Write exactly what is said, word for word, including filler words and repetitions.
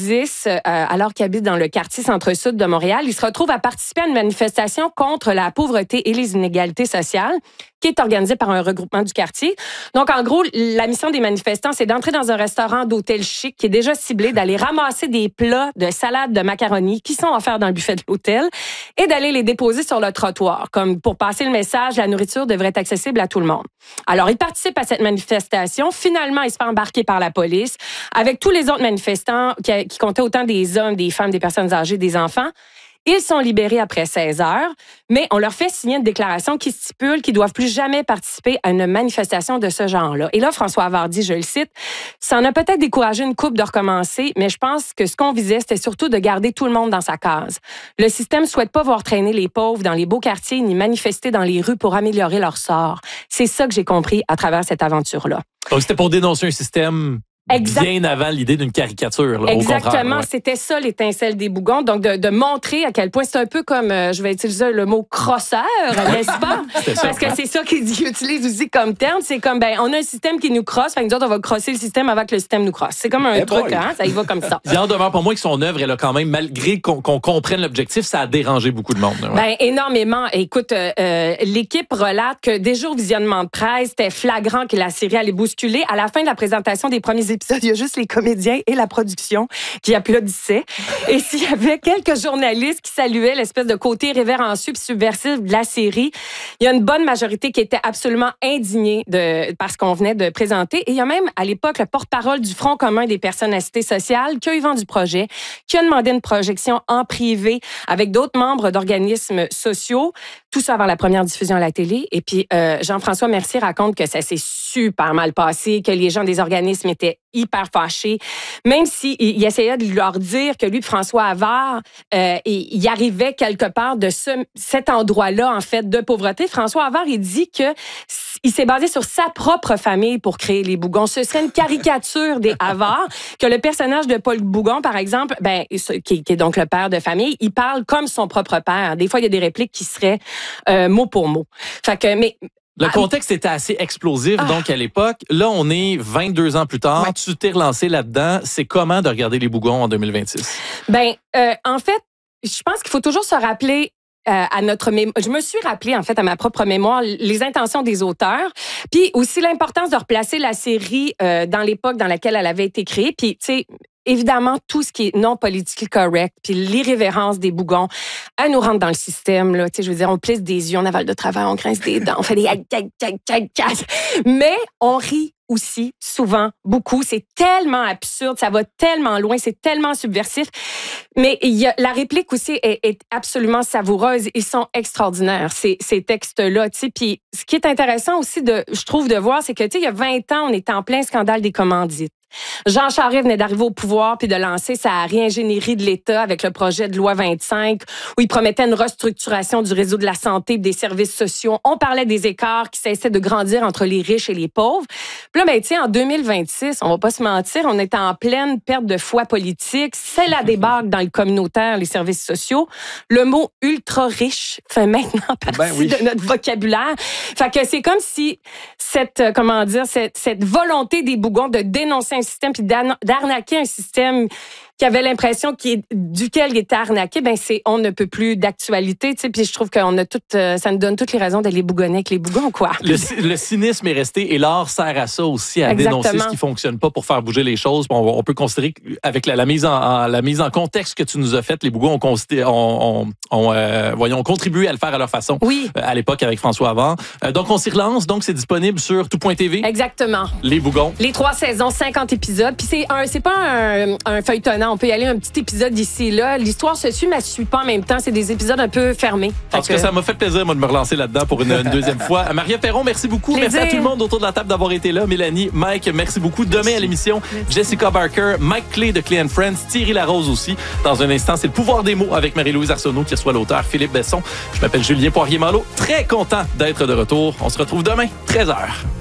dix, euh, alors qu'il habite dans le quartier centre-sud de Montréal, il se retrouve à participer à une manifestation contre la pauvreté et les inégalités sociales qui est organisée par un regroupement du quartier. Donc, en gros, la mission des manifestants, c'est d'entrer dans un restaurant d'hôtel chic qui est déjà ciblé, d'aller ramasser des plats de salade de macaroni qui sont offerts dans le buffet de l'hôtel et d'aller les déposer sur le trottoir, comme pour passer le message, la nourriture devrait être accessible à tout le monde. Alors, il participe à cette manifestation. Finalement, il se fait embarquer par la police avec tous les autres manifestants qui, qui comptaient autant des hommes, des femmes, des personnes âgées, des enfants. Ils sont libérés après seize heures, mais on leur fait signer une déclaration qui stipule qu'ils ne doivent plus jamais participer à une manifestation de ce genre-là. Et là, François Havard dit, je le cite, « Ça en a peut-être découragé une couple de recommencer, mais je pense que ce qu'on visait, c'était surtout de garder tout le monde dans sa case. Le système ne souhaite pas voir traîner les pauvres dans les beaux quartiers ni manifester dans les rues pour améliorer leur sort. C'est ça que j'ai compris à travers cette aventure-là. » Donc, c'était pour dénoncer un système... Exact. Bien avant l'idée d'une caricature. Là, Exactement, ouais. C'était ça l'étincelle des bougons. Donc, de, de montrer à quel point c'est un peu comme, euh, je vais utiliser le mot crosseur, n'est-ce pas? Parce que c'est ça qu'ils utilisent aussi comme terme. C'est comme, ben, on a un système qui nous crosse, fait que nous autres, on va crosser le système avant que le système nous crosse. C'est comme un hey truc, boy. hein? Ça y va comme ça. Il en demeure pour moi que son œuvre, elle a quand même, malgré qu'on, qu'on comprenne l'objectif, ça a dérangé beaucoup de monde. Ouais. Ben, énormément. Écoute, euh, l'équipe relate que dès jours visionnement de presse, c'était flagrant que la série allait bousculer. À la fin de la présentation des premiers épisodes, il y a juste les comédiens et la production qui applaudissaient. Et s'il y avait quelques journalistes qui saluaient l'espèce de côté révérencieux et subversif de la série, il y a une bonne majorité qui était absolument indignée de, par ce qu'on venait de présenter. Et il y a même, à l'époque, le porte-parole du Front commun des personnes à cité sociale qui a eu vent du projet, qui a demandé une projection en privé avec d'autres membres d'organismes sociaux. Tout ça avant la première diffusion à la télé. Et puis, euh, Jean-François Mercier raconte que ça s'est super mal passé, que les gens des organismes étaient hyper fâchés, même s'il il essayait de leur dire que lui, François Havard, euh, il, il arrivait quelque part de ce, cet endroit-là, en fait, de pauvreté. François Havard, il dit que il s'est basé sur sa propre famille pour créer les Bougons. Ce serait une caricature des Havard, que le personnage de Paul Bougon, par exemple, ben, qui, qui est donc le père de famille, il parle comme son propre père. Des fois, il y a des répliques qui seraient euh, mot pour mot. Fait que, mais le contexte était assez explosif, ah. donc, à l'époque. Là, on est vingt-deux ans plus tard. Ouais. Tu t'es relancé là-dedans. C'est comment de regarder les Bougons en deux mille vingt-six? Ben, euh, en fait, je pense qu'il faut toujours se rappeler euh, à notre mémoire. Je me suis rappelé, en fait, à ma propre mémoire, les intentions des auteurs. Puis aussi l'importance de replacer la série euh, dans l'époque dans laquelle elle avait été créée. Puis, tu sais, évidemment, tout ce qui est non politically correct, puis l'irrévérence des Bougons, elle nous rentre dans le système, là. Tu sais, je veux dire, on plisse des yeux, on avale de travers, on grince des dents, on fait des gags, gags, gags, gags, gags. Mais on rit aussi, souvent, beaucoup. C'est tellement absurde, ça va tellement loin, c'est tellement subversif. Mais il y a, la réplique aussi est, est absolument savoureuse. Ils sont extraordinaires, ces, ces textes-là. Tu sais. Puis ce qui est intéressant aussi, de, je trouve, de voir, c'est que, tu sais, il y a vingt ans, on était en plein scandale des commandites. Jean Charest venait d'arriver au pouvoir puis de lancer sa réingénierie de l'État avec le projet de loi vingt-cinq où il promettait une restructuration du réseau de la santé et des services sociaux. On parlait des écarts qui cessaient de grandir entre les riches et les pauvres. Puis là, ben, tu sais, en deux mille vingt-six, on va pas se mentir, on est en pleine perte de foi politique. C'est la débarque dans le communautaire, les services sociaux. Le mot ultra-riche fait maintenant partie ben oui. de notre vocabulaire. Fait que c'est comme si cette, comment dire, cette, cette volonté des Bougons de dénoncer un système puis d'arnaquer un système qui avait l'impression qu'il est, duquel il était arnaqué, ben c'est on ne peut plus d'actualité, tu sais. Puis je trouve qu'on a tout, euh, ça nous donne toutes les raisons d'aller bougonner avec les Bougons, quoi. Le, le cynisme est resté et l'art sert à ça aussi, à Exactement. dénoncer ce qui fonctionne pas pour faire bouger les choses. On, on peut considérer qu'avec la, la mise en, en la mise en contexte que tu nous as faite, les Bougons ont, considéré, ont, ont, ont euh, voyons, contribué à le faire à leur façon. Oui. Euh, à l'époque avec François Havard. Euh, donc on s'y relance. Donc c'est disponible sur tout point t v. Exactement. Les Bougons. Les trois saisons, cinquante épisodes. Puis c'est un, c'est pas un, un feuilletonnant. On peut y aller un petit épisode ici et là. L'histoire se suit, mais elle se suit pas en même temps. C'est des épisodes un peu fermés. En tout cas, ça m'a fait plaisir, moi, de me relancer là-dedans pour une, une deuxième fois. Maria Perron, merci beaucoup. Plaisir. Merci à tout le monde autour de la table d'avoir été là. Mélanie, Mike, merci beaucoup. Demain à l'émission, Jessica Barker, Mike Clay de Clay and Friends, Thierry Larose aussi. Dans un instant, c'est le pouvoir des mots avec Marie-Louise Arsenault qui reçoit l'auteur Philippe Besson. Je m'appelle Julien Poirier-Malo. Très content d'être de retour. On se retrouve demain, treize heures.